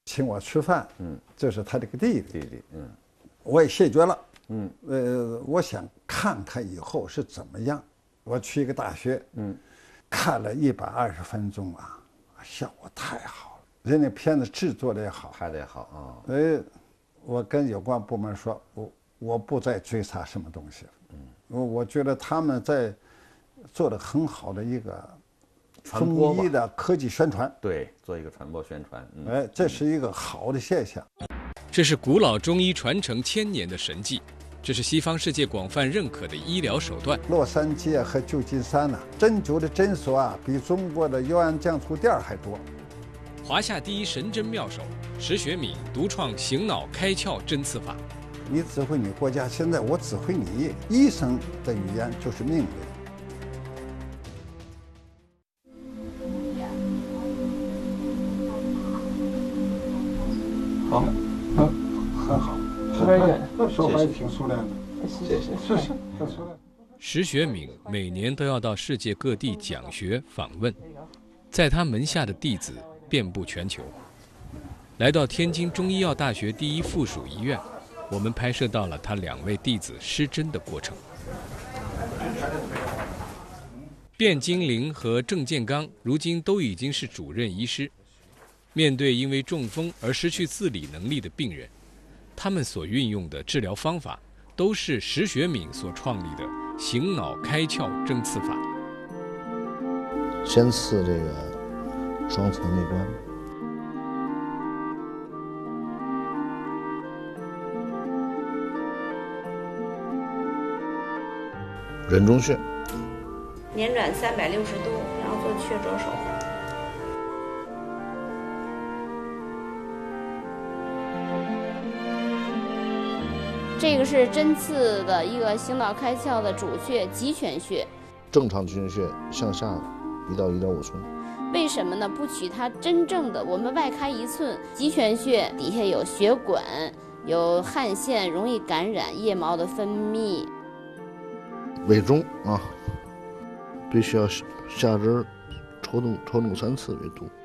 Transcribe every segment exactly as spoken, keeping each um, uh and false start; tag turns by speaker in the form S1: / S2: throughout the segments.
S1: 请我吃饭，
S2: 嗯，
S1: 这是他这个弟弟，
S2: 弟弟，嗯，
S1: 我也谢绝了，
S2: 嗯，
S1: 呃，我想看看以后是怎么样。我去一个大学，
S2: 嗯，
S1: 看了一百二十分钟啊，效果太好了，人家片子制作的也好，
S2: 拍的也好啊。
S1: 呃，我跟有关部门说，我我不再追查什么东西了，嗯，我我觉得他们在做的很好的一个中医的科技宣传，
S2: 对，做一个传播宣传，
S1: 嗯，哎，这是一个好的现象。
S3: 这是古老中医传承千年的神迹，这是西方世界广泛认可的医疗手段。
S1: 洛杉矶和旧金山呢、啊，针灸的诊所啊，比中国的油盐酱醋店还多。
S3: 华夏第一神针妙手石学敏独创醒脑开窍针刺法。
S1: 你指挥你国家，现在我指挥你。医生的语言就是命令。
S4: 好，
S1: 嗯，很好，
S4: 可以，
S1: 那说话也挺熟练的。
S4: 谢谢，
S1: 是是，很熟练。
S3: 石学敏每年都要到世界各地讲学访问，在他门下的弟子遍布全球。来到天津中医药大学第一附属医院，我们拍摄到了他两位弟子施针的过程。卞金玲和郑建刚如今都已经是主任医师。面对因为中风而失去自理能力的病人，他们所运用的治疗方法都是石学敏所创立的醒脑开窍针刺法。
S5: 先刺这个双侧内关，人中穴，
S6: 捻转三百六十度，然后做雀啄手法。
S7: 这个是针刺的一个醒脑开窍的主穴极泉穴，
S5: 正常极泉穴向下一到一点五寸。
S7: 为什么呢？不取它真正的，我们外开一寸，极泉穴底下有血管，有汗腺，容易感染腋毛的分泌。
S5: 为中啊，必须要下肢抽动抽动三次为度。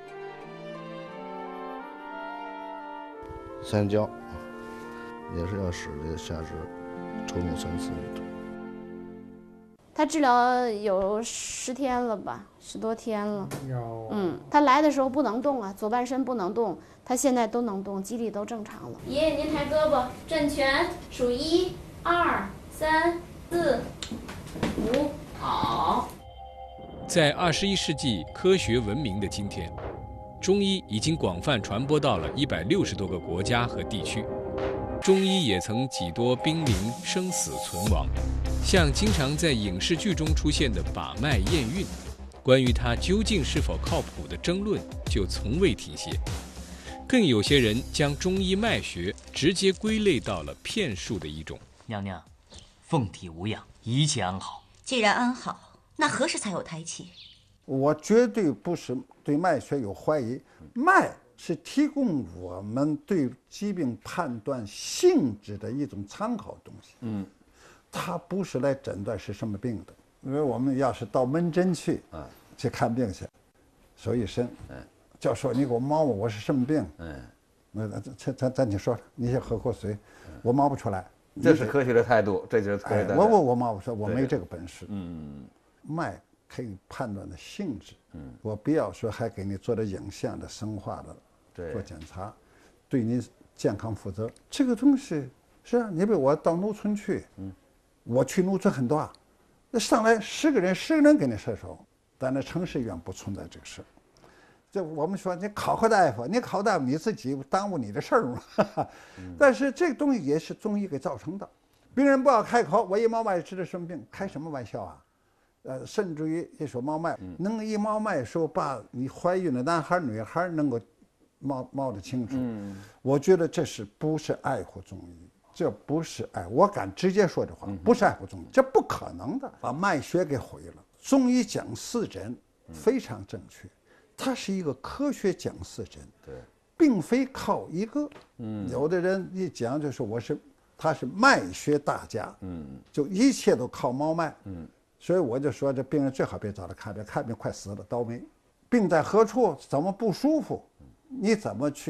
S5: 三焦。也是要使这个下肢抽动三次为度。
S7: 他治疗有十天了吧，十多天了。
S4: 有。
S7: 嗯，他来的时候不能动啊，左半身不能动，他现在都能动，肌力都正常了。爷爷，您抬胳膊，正拳，数一、二、三、四、五，好。
S3: 在二十一世纪科学文明的今天，中医已经广泛传播到了一百六十多个国家和地区。中医也曾几多濒临生死存亡，像经常在影视剧中出现的把脉验孕，关于它究竟是否靠谱的争论就从未停歇。更有些人将中医脉学直接归类到了骗术的一种。
S8: 娘娘，凤体无恙，一切安好。
S9: 既然安好，那何时才有胎气？
S1: 我绝对不是对脉学有怀疑，脉是提供我们对疾病判断性质的一种参考东西，嗯，它不是来诊断是什么病的。因为我们要是到门诊去啊去看病去，手一伸，嗯，教授你给我摸摸我是什么病，嗯，那咱咱咱你说说，你先喝口水，我摸不出来，
S2: 这是科学的态度，这就是科学的。
S1: 我我我摸不出来，我没这个本事，
S2: 嗯，
S1: 脉可以判断的性质，嗯，我必要说还给你做点影像的生化的。做检查，对你健康负责。这个东西是啊，你比如我到农村去，嗯，我去农村很多啊，那上来十个人，十个人给你射手，但那城市医院不存在这个事。这我们说你考个大夫，你考大夫你自己耽误你的事儿嘛。嗯、但是这个东西也是中医给造成的。病人不要开口，我一摸脉治的什么病？开什么玩笑啊？呃，甚至于一说摸脉，嗯、能一摸脉说把你怀孕的男孩女孩能够。摸摸得清楚，嗯，我觉得这是不是爱护中医？这不是爱，我敢直接说这话，不是爱护中医，这不可能的，把脉学给毁了。中医讲四诊非常正确，它是一个科学讲四诊，对，并非靠一个。嗯，有的人一讲就说我是，他是脉学大家，嗯，就一切都靠摸脉，嗯，所以我就说这病人最好别找他看病，看病快死了，倒霉。病在何处？怎么不舒服？你怎么去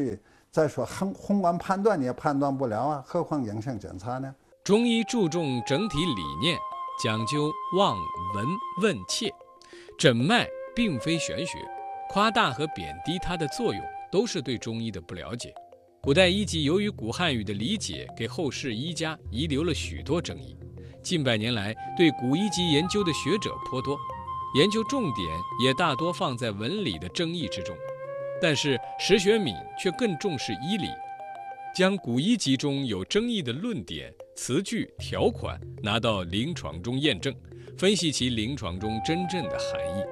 S1: 再说宏宏观判断你也判断不了啊，何况影像检查呢？
S3: 中医注重整体理念，讲究望闻问切，诊脉并非玄学，夸大和贬低它的作用，都是对中医的不了解。古代医籍由于古汉语的理解，给后世医家遗留了许多争议。近百年来，对古医籍研究的学者颇多，研究重点也大多放在文理的争议之中。但是石学敏却更重视医理，将古医籍中有争议的论点、词句、条款拿到临床中验证，分析其临床中真正的含义。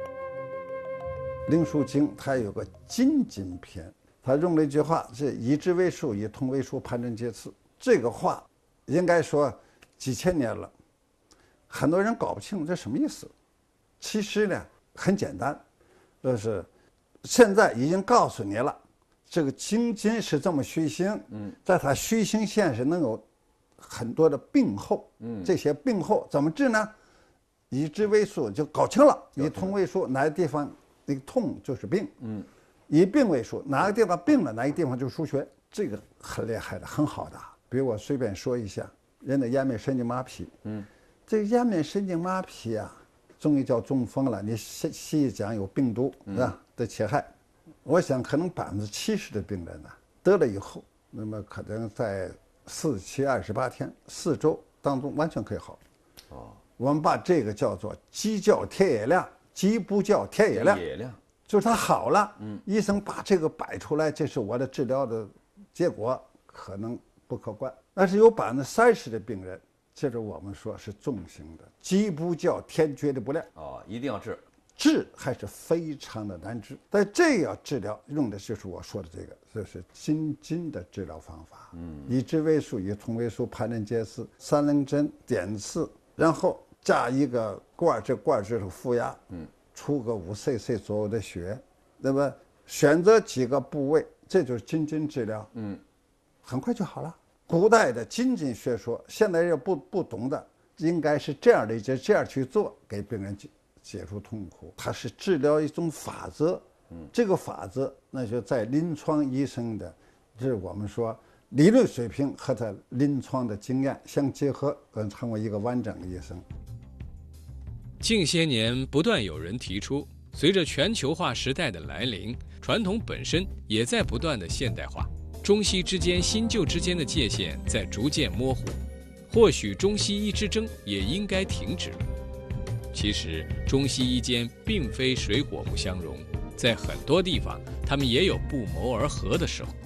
S1: 《灵枢经》它有个金经篇，他用了一句话是以知为术，以通为术，判证皆次。这个话应该说几千年了，很多人搞不清楚这什么意思。其实呢很简单，就是现在已经告诉你了，这个经筋是这么虚形，嗯，在它虚形线是能有很多的病候，嗯，这些病候怎么治呢？以知为术就搞清了，以通为术，哪个地方那个痛就是病，嗯，以病为术，哪个地方病了，哪个地方就是输血，这个很厉害的，很好的。比如我随便说一下，人的颜面神经麻痹，嗯，这个颜面神经麻痹啊，中医叫中风了，你西西医讲有病毒是吧的侵害，我想可能百分之七十的病人呢得了以后，那么可能在四七二十八天四周当中完全可以好。哦，我们把这个叫做鸡叫天也亮，鸡不叫天也亮，
S2: 也亮
S1: 就是它好了。嗯，医生把这个摆出来，这是我的治疗的结果，可能不可观。但是有百分之三十的病人，这是我们说是重型的，鸡不叫天绝对不亮。
S2: 哦，一定要治。
S1: 治还是非常的难治，但这样治疗用的就是我说的这个，就是筋经的治疗方法。嗯，以知为术，以通为术，判证皆次，三棱针点刺，然后加一个罐，这罐就是负压，嗯，出个五 C C 左右的血，那么选择几个部位，这就是筋经治疗。嗯，很快就好了。古代的筋经学说，现在人不不懂的，应该是这样的，就这样去做，给病人解解除痛苦。它是治疗一种法则，嗯，这个法则那就在临床医生的，就是我们说理论水平和他临床的经验相结合，能成为一个完整的医生。
S3: 近些年不断有人提出，随着全球化时代的来临，传统本身也在不断的现代化，中西之间、新旧之间的界限在逐渐模糊，或许中西医之争也应该停止。其实中西医间并非水火不相容，在很多地方他们也有不谋而合的时候。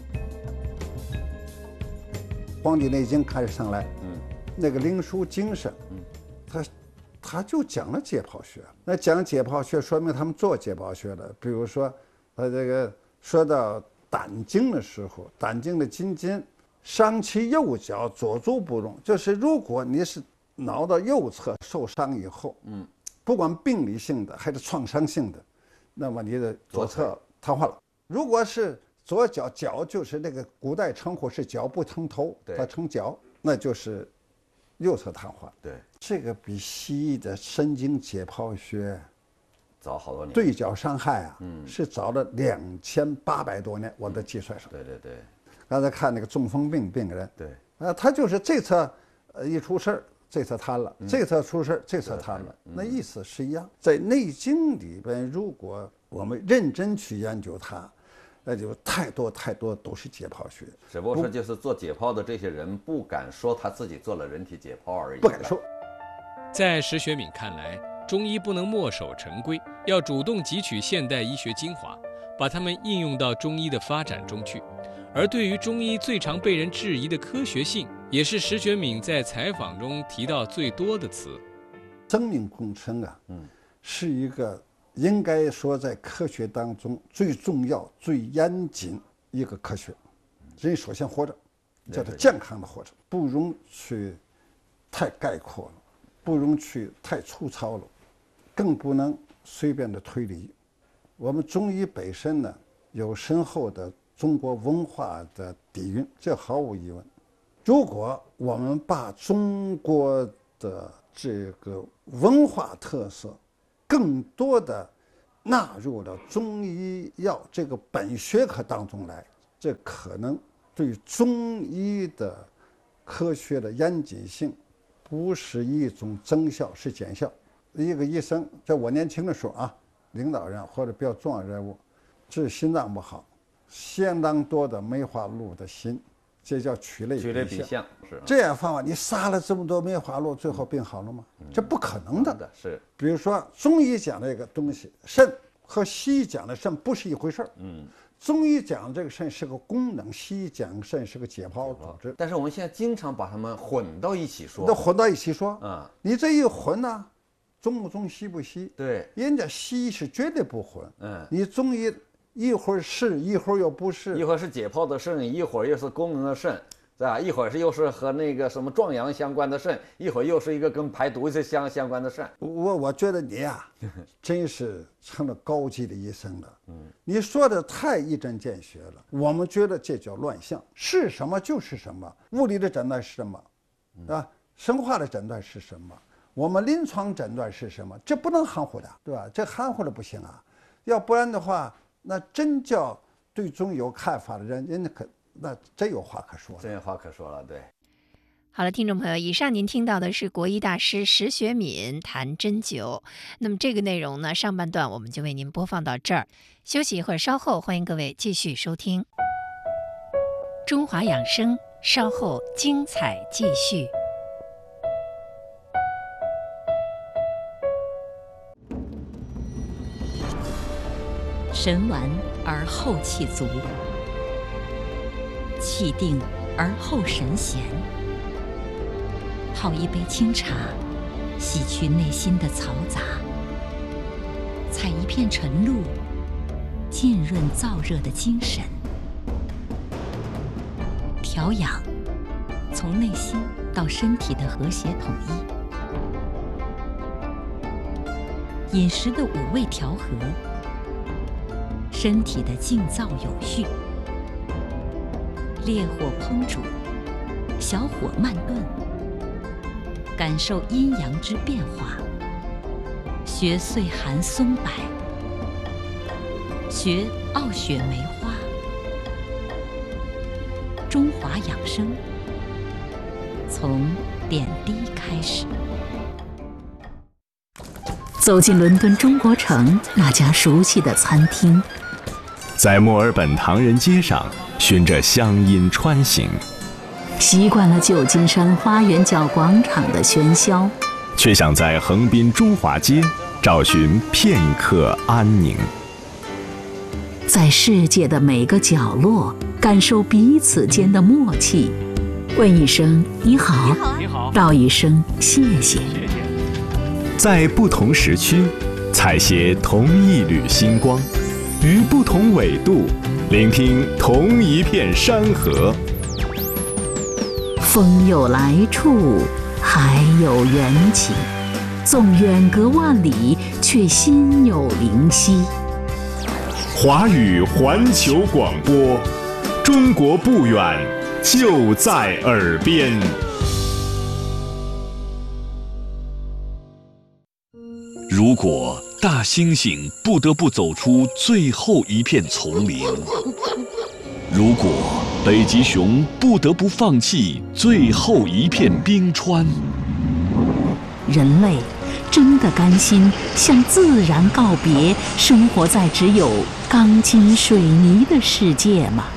S1: 《黄帝内经》开始上来，嗯，那个《灵枢经》上，嗯，他他就讲了解剖学。那讲解剖学，说明他们做解剖学的。比如说，他这个说到胆经的时候，胆经的筋筋伤其右脚，左足不容。就是如果你是脑的右侧受伤以后，嗯，不管病理性的还是创伤性的，那么你的左侧瘫痪了。如果是左脚，脚就是那个古代称呼是脚不成头，它成脚，那就是右侧瘫痪。
S2: 对，
S1: 这个比西医的神经解剖学
S2: 早好多年。
S1: 对角伤害啊，嗯，是早了两千八百多年，我的计算上。
S2: 对对对。
S1: 刚才看那个中风病病人，
S2: 对，
S1: 啊，他就是这侧呃一出事儿，这侧瘫了，这侧出事儿，这侧瘫了，那意思是一样。在《内经》里边，如果我们认真去研究它，那就太多太多都是解剖学。
S2: 只不过说，就是做解剖的这些人不敢说他自己做了人体解剖而已。
S1: 不敢说。
S3: 在石学敏看来，中医不能墨守成规，要主动汲取现代医学精华，把它们应用到中医的发展中去。而对于中医最常被人质疑的科学性，也是石学敏在采访中提到最多的词。
S1: 生命工程啊，嗯，是一个应该说在科学当中最重要、最严谨一个科学。人首先活着，叫做健康的活着，不容去太概括了，不容去太粗糙了，更不能随便的推理。我们中医本身呢，有深厚的中国文化的底蕴，这毫无疑问。如果我们把中国的这个文化特色更多的纳入了中医药这个本学科当中来， 这可能对中医的科学的严谨性不是一种增效，是减效。一个医生在我年轻的时候啊，领导人或者比较重要人物治心脏不好，相当多的梅花鹿的心，这叫曲类
S2: 曲类比象。是
S1: 这样方法，你杀了这么多梅花鹿，最后病好了吗？嗯、这不可能的。
S2: 的是，
S1: 比如说中医讲的一个东西，肾和西医讲的肾不是一回事儿。嗯。中医讲这个肾是个功能，西医讲肾是个解剖组织。
S2: 但是我们现在经常把它们混到一起说，
S1: 都混到一起说。
S2: 啊，
S1: 你这一混呢，中不中，西不西？
S2: 对，
S1: 人家西医是绝对不混。
S2: 嗯，
S1: 你中医一会儿是，一会儿又不是，
S2: 一会儿是解剖的肾，一会儿又是功能的肾。是吧？一会儿是又是和那个什么壮阳相关的肾，一会儿又是一个跟排毒是相相关的肾。
S1: 我我觉得你呀、啊，真是成了高级的医生了。嗯，你说的太一针见血了。我们觉得这叫乱象，是什么就是什么。物理的诊断是什么，啊？生化的诊断是什么？我们临床诊断是什么？这不能含糊的，对吧？这含糊的不行啊，要不然的话，那真叫对中有看法的人，人家可。那真有话可说了，
S2: 真有话可说了，对。
S4: 好了，听众朋友，以上您听到的是国医大师石学敏谈针灸。那么这个内容呢，上半段我们就为您播放到这儿，休息一会儿，稍后欢迎各位继续收听中华养生，稍后精彩继续。
S10: 神完而后气足，气定而后神闲。泡一杯清茶，洗去内心的嘈杂；采一片晨露，浸润燥热的精神。调养，从内心到身体的和谐统一。饮食的五味调和，身体的静躁有序。烈火烹煮，小火慢炖，感受阴阳之变化。学岁寒松柏，学傲雪梅花。中华养生，从点滴开始。走进伦敦中国城那家熟悉的餐厅，
S11: 在墨尔本唐人街上循着乡音穿行，
S10: 习惯了旧金山花园角广场的喧嚣，
S11: 却想在横滨中华街找寻片刻安宁。
S10: 在世界的每个角落感受彼此间的默契，问一声你好，
S11: 你好，
S10: 道一声谢谢。
S11: 在不同时区采撷同一缕星光，于不同纬度聆听同一片山河。
S10: 风有来处，海有缘起，纵远隔万里，却心有灵犀。
S11: 华语环球广播，中国不远，就在耳边。
S12: 如果大猩猩不得不走出最后一片丛林，如果北极熊不得不放弃最后一片冰川，
S10: 人类真的甘心向自然告别，生活在只有钢筋水泥的世界吗？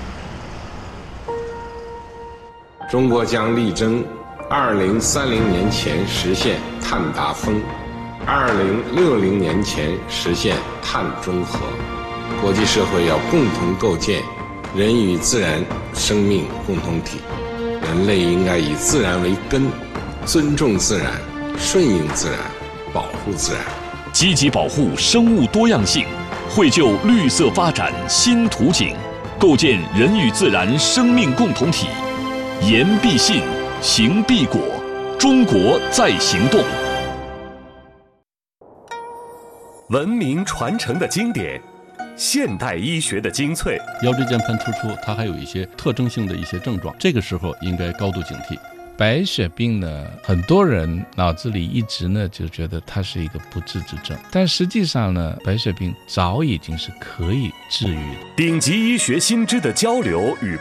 S13: 中国将力争二零三零年前实现碳达峰，二零六零年前实现碳中和。国际社会要共同构建人与自然生命共同体，人类应该以自然为根，尊重自然，顺应自然，保护自然，
S12: 积极保护生物多样性，绘就绿色发展新图景，构建人与自然生命共同体。言必信，行必果，中国在行动。
S11: 文明传承的经典，现代医学的精粹。
S14: 腰椎间盘突出，它还有一些特征性的一些症状，这个时候应该高度警惕。 白血病呢，很多人脑子里一直呢就觉得它是一个不治之症，但实际上呢，白血病早已经是可以治愈的。
S11: 顶级医学新知的交流与